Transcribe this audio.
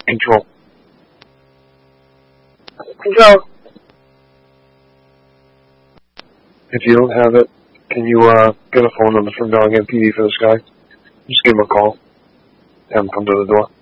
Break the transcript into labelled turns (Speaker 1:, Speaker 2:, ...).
Speaker 1: Control.
Speaker 2: Control.
Speaker 1: If you don't have it, can you get a phone number from Bellingham PD for this guy? Just give him a call. Have him come to the door.